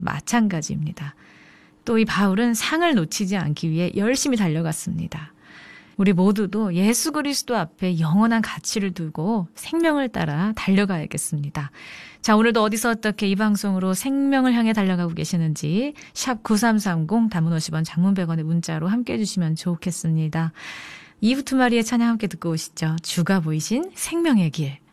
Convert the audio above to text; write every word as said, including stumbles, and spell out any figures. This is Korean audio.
마찬가지입니다. 또 이 바울은 상을 놓치지 않기 위해 열심히 달려갔습니다. 우리 모두도 예수 그리스도 앞에 영원한 가치를 두고 생명을 따라 달려가야겠습니다. 자, 오늘도 어디서 어떻게 이 방송으로 생명을 향해 달려가고 계시는지 샵 구삼삼공 단문 오십 원 장문 백 원의 문자로 함께해 주시면 좋겠습니다. 이브 투마리의 찬양 함께 듣고 오시죠. 주가 보이신 생명의 길.